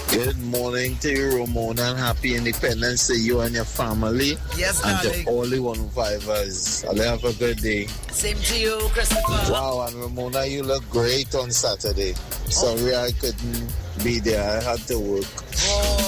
Good morning to you, Ramona, and happy Independence to you and your family. Yes, and darling. to all the 105ers. I'll have a good day. Same to you, Christopher. Wow, and Ramona, you look great on Saturday. Sorry I couldn't be there. I had to work. Oh.